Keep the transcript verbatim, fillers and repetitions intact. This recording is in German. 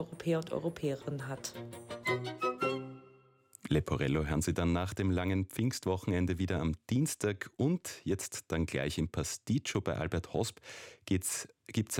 Europäer und Europäerinnen hat. Leporello hören Sie dann nach dem langen Pfingstwochenende wieder am Dienstag und jetzt dann gleich im Pasticcio bei Albert Hosp gibt's gibt's